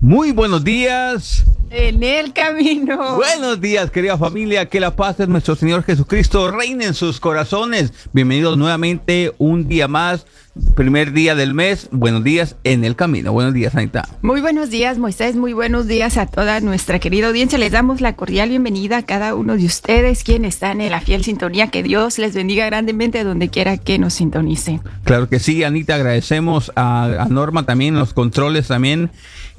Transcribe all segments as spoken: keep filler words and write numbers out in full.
Muy buenos días. En el camino. Buenos días, querida familia. Que la paz de nuestro Señor Jesucristo reine en sus corazones. Bienvenidos nuevamente un día más. Primer día del mes. Buenos días en el camino. Buenos días, Anita. Muy buenos días, Moisés. Muy buenos días a toda nuestra querida audiencia. Les damos la cordial bienvenida a cada uno de ustedes, quienes están en la fiel sintonía. Que Dios les bendiga grandemente donde quiera que nos sintonicen. Claro que sí, Anita. Agradecemos a, a Norma también, los controles también.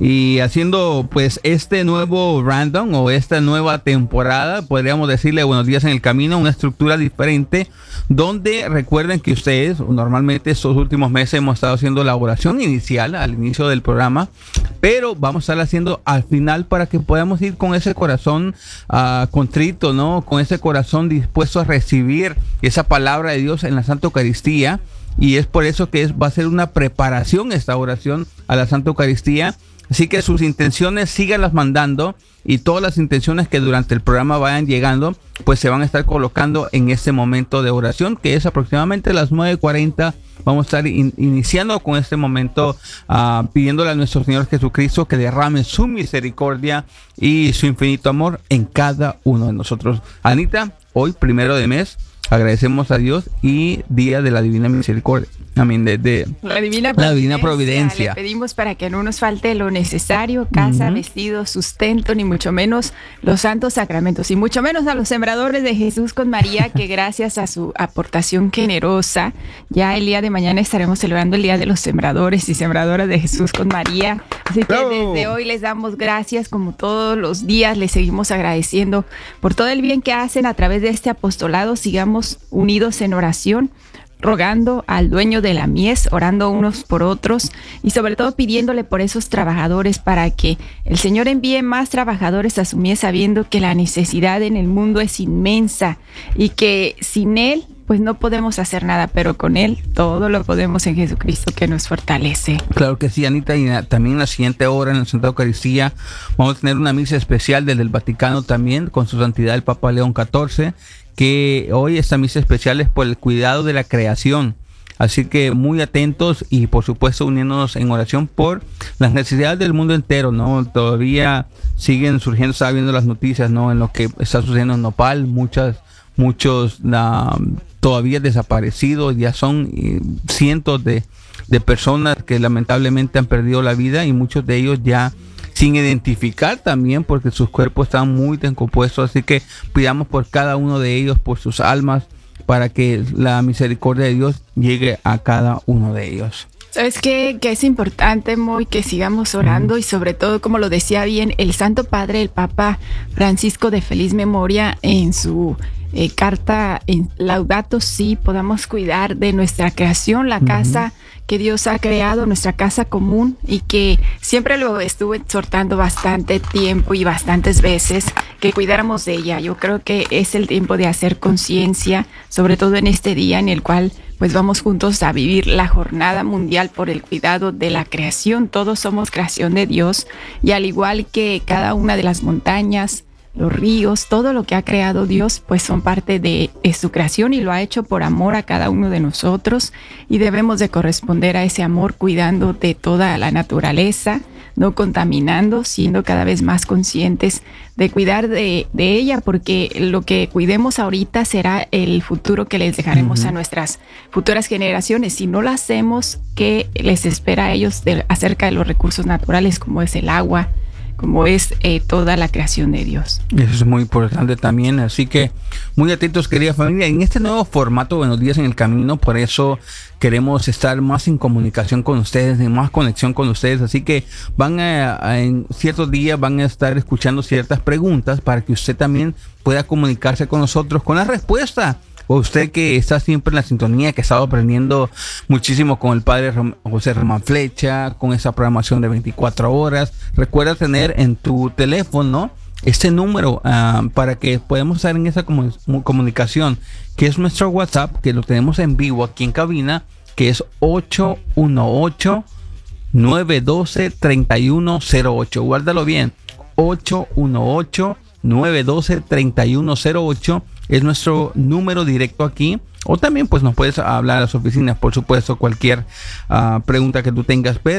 Y haciendo pues este nuevo random o esta nueva temporada, podríamos decirle buenos días en el camino, una estructura diferente, donde recuerden que ustedes normalmente estos últimos meses hemos estado haciendo la oración inicial al inicio del programa, pero vamos a estar haciendo al final para que podamos ir con ese corazón uh, contrito, ¿no? Con ese corazón dispuesto a recibir esa palabra de Dios en la Santa Eucaristía. Y es por eso que es, va a ser una preparación esta oración a la Santa Eucaristía. Así que sus intenciones síganlas mandando y todas las intenciones que durante el programa vayan llegando, pues se van a estar colocando en este momento de oración, que es aproximadamente a las nueve cuarenta. Vamos a estar in, iniciando con este momento, uh, pidiéndole a nuestro Señor Jesucristo que derrame su misericordia y su infinito amor en cada uno de nosotros. Anita, hoy primero de mes, agradecemos a Dios y Día de la Divina Misericordia. Amén. De, de la, divina la divina providencia. Le pedimos para que no nos falte lo necesario, casa, uh-huh. vestido, sustento, ni mucho menos los santos sacramentos, y mucho menos a los sembradores de Jesús con María, que gracias a su aportación generosa, ya el día de mañana estaremos celebrando el Día de los Sembradores y Sembradoras de Jesús con María. Así que oh. desde hoy les damos gracias, como todos los días, les seguimos agradeciendo por todo el bien que hacen a través de este apostolado. Sigamos unidos en oración, rogando al dueño de la mies, orando unos por otros y sobre todo pidiéndole por esos trabajadores, para que el Señor envíe más trabajadores a su mies, sabiendo que la necesidad en el mundo es inmensa y que sin Él pues no podemos hacer nada, pero con Él todo lo podemos en Jesucristo, que nos fortalece. Claro que sí, Anita, y también en la siguiente hora en la Santa Eucaristía vamos a tener una misa especial desde el Vaticano también, con su santidad el Papa León catorce, que hoy esta misa especial es por el cuidado de la creación. Así que muy atentos y por supuesto uniéndonos en oración por las necesidades del mundo entero, ¿no? Todavía siguen surgiendo, estaba viendo las noticias, ¿no? En lo que está sucediendo en Nopal, muchas, muchos uh, todavía desaparecidos, ya son eh, cientos de, de personas que lamentablemente han perdido la vida, y muchos de ellos ya sin identificar también, porque sus cuerpos están muy descompuestos. Así que pidamos por cada uno de ellos, por sus almas, para que la misericordia de Dios llegue a cada uno de ellos. ¿Sabes qué? Que es importante, Moy, que sigamos orando, mm. y sobre todo, como lo decía bien el Santo Padre, el Papa Francisco de feliz memoria, en su eh, carta en Laudato Si, podamos cuidar de nuestra creación, la mm-hmm. casa que Dios ha creado, nuestra casa común, y que siempre lo estuve exhortando bastante tiempo y bastantes veces, que cuidáramos de ella. Yo creo que es el tiempo de hacer conciencia, sobre todo en este día en el cual pues vamos juntos a vivir la jornada mundial por el cuidado de la creación. Todos somos creación de Dios, y al igual que cada una de las montañas, los ríos, todo lo que ha creado Dios, pues son parte de, de su creación, y lo ha hecho por amor a cada uno de nosotros, y debemos de corresponder a ese amor cuidando de toda la naturaleza, no contaminando, siendo cada vez más conscientes de cuidar de, de ella, porque lo que cuidemos ahorita será el futuro que les dejaremos uh-huh. a nuestras futuras generaciones. Si no lo hacemos, ¿qué les espera a ellos de, acerca de los recursos naturales, como es el agua, como es eh, toda la creación de Dios? Eso es muy importante también, así que muy atentos, querida familia, en este nuevo formato Buenos Días en el Camino. Por eso queremos estar más en comunicación con ustedes, en más conexión con ustedes, así que van a, a en ciertos días van a estar escuchando ciertas preguntas para que usted también pueda comunicarse con nosotros con la respuesta. O usted que está siempre en la sintonía, que ha estado aprendiendo muchísimo con el padre Rom- José Román Flecha, con esa programación de veinticuatro horas, recuerda tener en tu teléfono este número uh, para que podamos estar en esa comun- comunicación, que es nuestro WhatsApp, que lo tenemos en vivo aquí en cabina, que es ocho uno ocho, nueve uno dos, tres uno cero ocho. Guárdalo bien, ocho uno ocho, nueve uno dos, tres uno cero ocho. Es nuestro número directo aquí. O también pues nos puedes hablar a las oficinas, por supuesto, cualquier uh, pregunta que tú tengas. Pero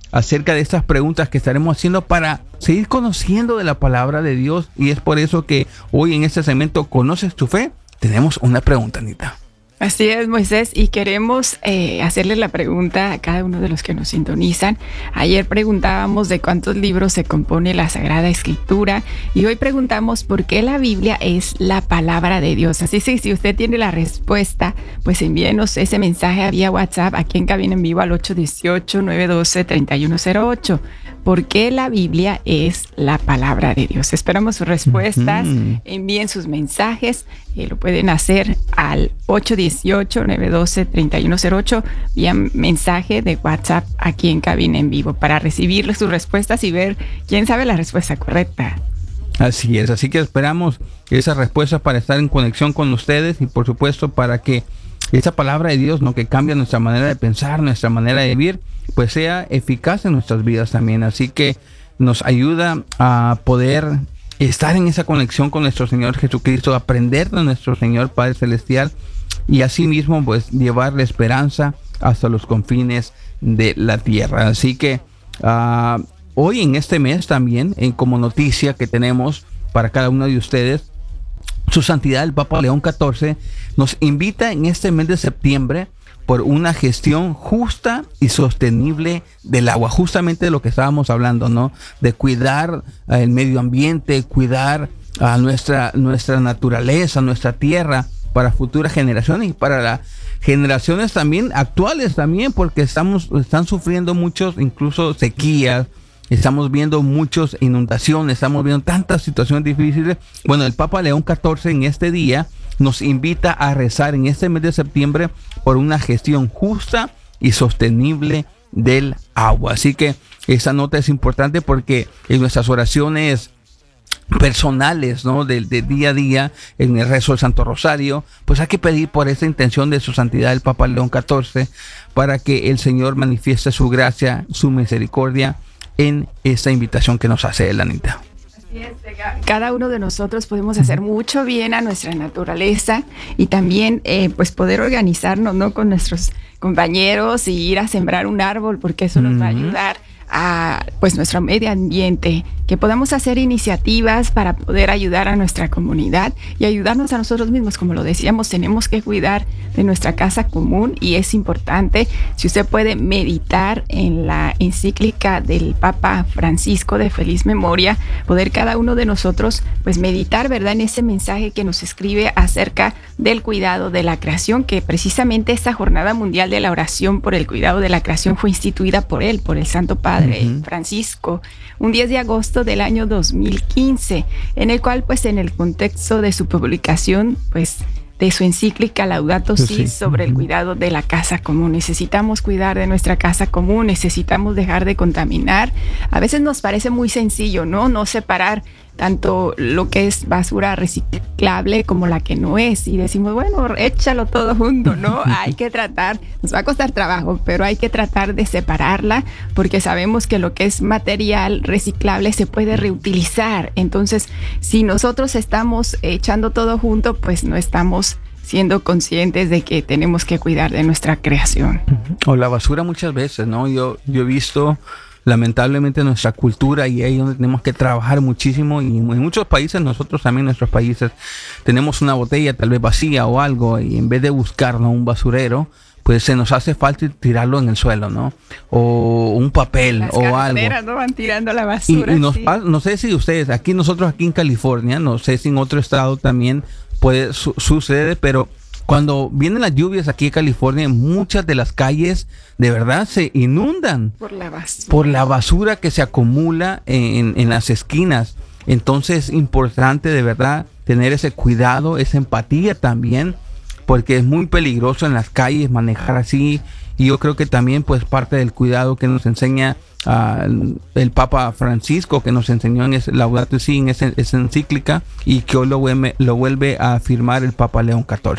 acerca de estas preguntas que estaremos haciendo para seguir conociendo de la palabra de Dios. Y es por eso que hoy en este segmento ¿Conoces tu fe? Tenemos una pregunta, Anita. Así es, Moisés, y queremos eh, hacerle la pregunta a cada uno de los que nos sintonizan. Ayer preguntábamos de cuántos libros se compone la Sagrada Escritura y hoy preguntamos por qué la Biblia es la palabra de Dios. Así que si usted tiene la respuesta, pues envíenos ese mensaje vía WhatsApp aquí en Cabina en Vivo al ocho uno ocho, nueve uno dos, tres uno cero ocho. ¿Por qué la Biblia es la palabra de Dios? Esperamos sus respuestas. Uh-huh. Envíen sus mensajes. Eh, lo pueden hacer al ocho uno ocho, nueve uno dos, tres uno cero ocho vía mensaje de WhatsApp aquí en Cabina en Vivo para recibir sus respuestas y ver quién sabe la respuesta correcta. Así es, así que esperamos esas respuestas para estar en conexión con ustedes y por supuesto para que esa palabra de Dios, ¿no?, que cambia nuestra manera de pensar, nuestra manera de vivir, pues sea eficaz en nuestras vidas también. Así que nos ayuda a poder estar en esa conexión con nuestro Señor Jesucristo, aprender de nuestro Señor Padre Celestial y asimismo pues llevar la esperanza hasta los confines de la tierra. Así que uh, hoy en este mes también, en como noticia que tenemos para cada uno de ustedes, Su Santidad el Papa León catorce nos invita en este mes de septiembre por una gestión justa y sostenible del agua, justamente de lo que estábamos hablando, ¿no? De cuidar uh, el medio ambiente, cuidar a uh, nuestra, nuestra naturaleza, nuestra tierra, para futuras generaciones y para las generaciones también actuales también, porque estamos, están sufriendo muchos, incluso sequías, estamos viendo muchas inundaciones, estamos viendo tantas situaciones difíciles. Bueno, el Papa León catorce en este día nos invita a rezar en este mes de septiembre por una gestión justa y sostenible del agua. Así que esa nota es importante porque en nuestras oraciones personales, ¿no?, de, de día a día, en el rezo del Santo Rosario, pues hay que pedir por esa intención de Su Santidad el Papa León catorce para que el Señor manifieste su gracia, su misericordia en esta invitación que nos hace él, Anita. Cada uno de nosotros podemos hacer mucho bien a nuestra naturaleza y también eh, pues poder organizarnos, ¿no?, con nuestros compañeros y ir a sembrar un árbol, porque eso nos va a ayudar a pues nuestro medio ambiente, que podamos hacer iniciativas para poder ayudar a nuestra comunidad y ayudarnos a nosotros mismos. Como lo decíamos, tenemos que cuidar de nuestra casa común y es importante, si usted puede meditar en la encíclica del Papa Francisco de Feliz Memoria, poder cada uno de nosotros pues meditar, ¿verdad?, en ese mensaje que nos escribe acerca del cuidado de la creación, que precisamente esta Jornada Mundial de la Oración por el Cuidado de la Creación fue instituida por él, por el Santo Padre Uh-huh. Francisco, un diez de agosto del año dos mil quince, en el cual pues en el contexto de su publicación pues de su encíclica Laudato Si sí. sobre el cuidado de la casa común. Necesitamos cuidar de nuestra casa común, necesitamos dejar de contaminar. A veces nos parece muy sencillo, ¿no? No separar tanto lo que es basura reciclable como la que no es. Y decimos, bueno, échalo todo junto, ¿no? Hay que tratar, nos va a costar trabajo, pero hay que tratar de separarla porque sabemos que lo que es material reciclable se puede reutilizar. Entonces, si nosotros estamos echando todo junto, pues no estamos siendo conscientes de que tenemos que cuidar de nuestra creación. O la basura muchas veces, ¿no? Yo, yo he visto lamentablemente nuestra cultura y ahí donde tenemos que trabajar muchísimo y en muchos países, nosotros también en nuestros países tenemos una botella tal vez vacía o algo y en vez de buscar, ¿no?, un basurero, pues se nos hace falta tirarlo en el suelo, ¿no? O un papel Las o algo. ¿no? Van tirando la basura. Y, y nos, sí. no sé si ustedes, aquí nosotros aquí en California, no sé si en otro estado también puede su- suceder, pero cuando vienen las lluvias aquí en California, muchas de las calles de verdad se inundan por la basura, por la basura que se acumula en, en las esquinas. Entonces es importante de verdad tener ese cuidado, esa empatía también, porque es muy peligroso en las calles manejar así. Y yo creo que también pues parte del cuidado que nos enseña uh, el Papa Francisco, que nos enseñó en ese Laudato Si, en esa, esa encíclica, y que hoy lo vuelve, lo vuelve a afirmar el Papa León catorce.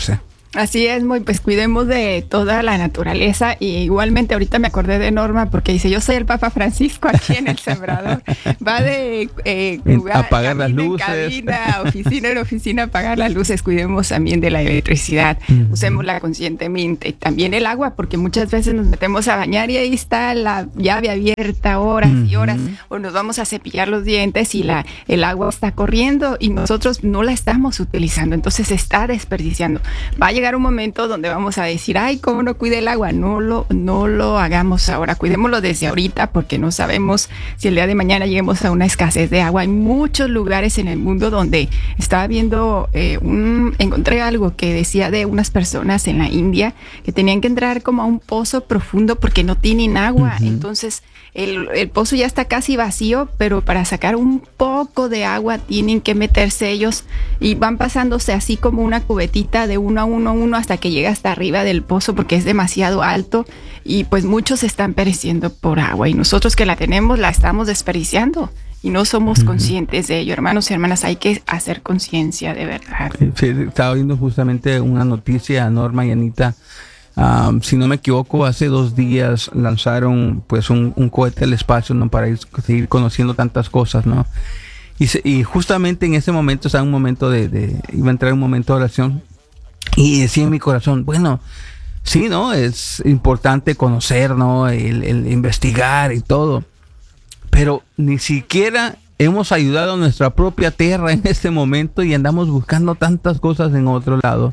Así es, muy, pues cuidemos de toda la naturaleza. Y igualmente ahorita me acordé de Norma porque dice, yo soy el Papa Francisco aquí en El Sembrador. Va de eh, lugar, apagar las luces. En cabina, oficina en oficina, apagar las luces. Cuidemos también de la electricidad. Uh-huh. Usémosla conscientemente. También el agua, porque muchas veces nos metemos a bañar y ahí está la llave abierta horas uh-huh. y horas. O nos vamos a cepillar los dientes y la, el agua está corriendo y nosotros no la estamos utilizando. Entonces se está desperdiciando. Vaya llegar un momento donde vamos a decir, ay, cómo no cuide el agua. No lo, no lo hagamos ahora, cuidémoslo desde ahorita, porque no sabemos si el día de mañana lleguemos a una escasez de agua. Hay muchos lugares en el mundo donde estaba viendo, eh, un, encontré algo que decía de unas personas en la India que tenían que entrar como a un pozo profundo porque no tienen agua. Uh-huh. Entonces el, el pozo ya está casi vacío, pero para sacar un poco de agua tienen que meterse ellos y van pasándose así como una cubetita de uno a uno uno hasta que llega hasta arriba del pozo porque es demasiado alto y pues muchos están pereciendo por agua y nosotros que la tenemos la estamos desperdiciando y no somos uh-huh. conscientes de ello. Hermanos y hermanas, hay que hacer conciencia de verdad. Sí, estaba viendo justamente una noticia, Norma y Anita. Um, si no me equivoco, hace dos días lanzaron pues un, un cohete al espacio, ¿no? Para ir, seguir conociendo tantas cosas, ¿no? Y, se, y justamente en ese momento, o sea, un momento de, de iba a entrar un momento de oración. Y decía en mi corazón, bueno, sí, ¿no? Es importante conocer, ¿no? El, el investigar y todo. Pero ni siquiera hemos ayudado a nuestra propia tierra en este momento y andamos buscando tantas cosas en otro lado.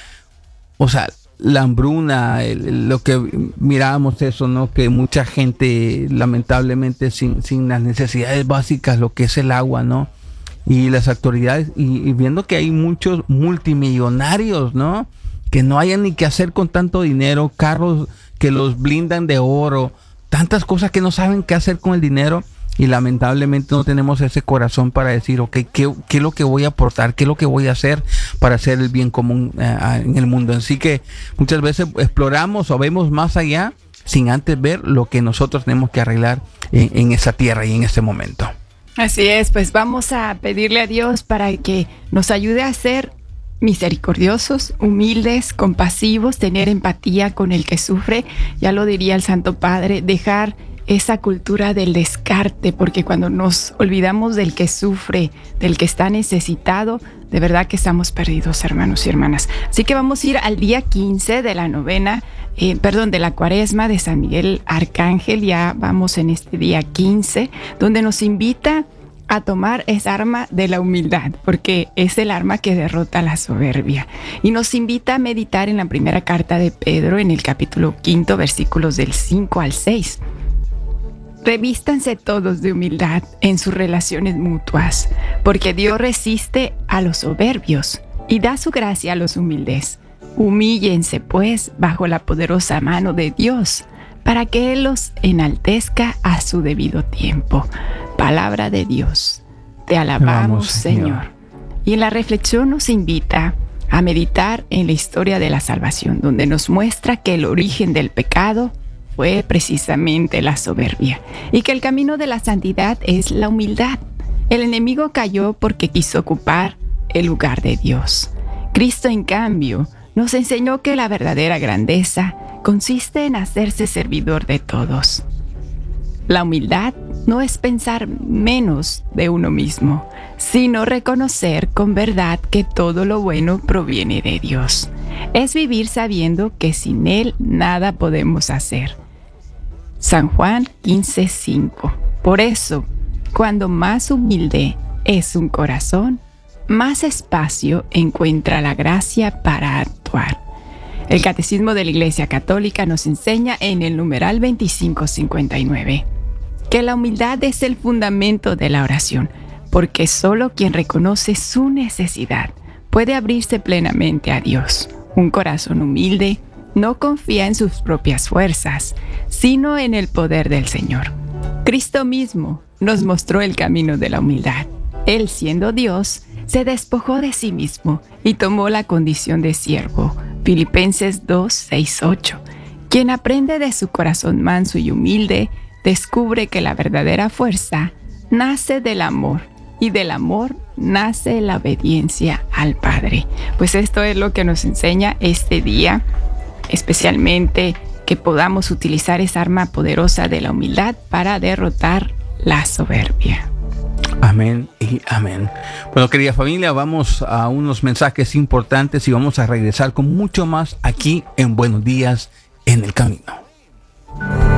O sea, la hambruna, el, lo que mirábamos eso, ¿no? Que mucha gente, lamentablemente, sin, sin las necesidades básicas, lo que es el agua, ¿no? Y las autoridades, y, y viendo que hay muchos multimillonarios, ¿no? Que no hayan ni qué hacer con tanto dinero, carros que los blindan de oro, tantas cosas que no saben qué hacer con el dinero y lamentablemente no tenemos ese corazón para decir, ok, ¿qué, qué es lo que voy a aportar? ¿Qué es lo que voy a hacer para hacer el bien común eh, en el mundo? Así que muchas veces exploramos o vemos más allá sin antes ver lo que nosotros tenemos que arreglar en, en esa tierra y en este momento. Así es, pues vamos a pedirle a Dios para que nos ayude a ser misericordiosos, humildes, compasivos, tener empatía con el que sufre. Ya lo diría el Santo Padre, dejar esa cultura del descarte, porque cuando nos olvidamos del que sufre, del que está necesitado, de verdad que estamos perdidos, hermanos y hermanas. Así que vamos a ir al día quince de la novena, eh, perdón, de la cuaresma de San Miguel Arcángel. Ya vamos en este día quince, donde nos invita a tomar esa arma de la humildad, porque es el arma que derrota la soberbia. Y nos invita a meditar en la primera carta de Pedro, en el capítulo quinto, versículos del cinco al seis. Revístanse todos de humildad en sus relaciones mutuas, porque Dios resiste a los soberbios y da su gracia a los humildes. Humíllense, pues, bajo la poderosa mano de Dios, para que Él los enaltezca a su debido tiempo. Palabra de Dios. Te alabamos, Señor. Señor. Y en la reflexión nos invita a meditar en la historia de la salvación, donde nos muestra que el origen del pecado fue precisamente la soberbia y que el camino de la santidad es la humildad. El enemigo cayó porque quiso ocupar el lugar de Dios. Cristo, en cambio, nos enseñó que la verdadera grandeza consiste en hacerse servidor de todos. La humildad no es pensar menos de uno mismo, sino reconocer con verdad que todo lo bueno proviene de Dios. Es vivir sabiendo que sin Él nada podemos hacer. San Juan quince cinco. Por eso, cuando más humilde es un corazón, más espacio encuentra la gracia para actuar. El Catecismo de la Iglesia Católica nos enseña en el numeral veinticinco cincuenta y nueve que la humildad es el fundamento de la oración, porque solo quien reconoce su necesidad puede abrirse plenamente a Dios. Un corazón humilde no confía en sus propias fuerzas, sino en el poder del Señor. Cristo mismo nos mostró el camino de la humildad. Él, siendo Dios, se despojó de sí mismo y tomó la condición de siervo. Filipenses dos, seis, ocho. Quien aprende de su corazón manso y humilde, descubre que la verdadera fuerza nace del amor y del amor nace la obediencia al Padre. Pues esto es lo que nos enseña este día, especialmente que podamos utilizar esa arma poderosa de la humildad para derrotar la soberbia. Amén y amén. Bueno, querida familia, vamos a unos mensajes importantes y vamos a regresar con mucho más aquí en Buenos Días en el Camino.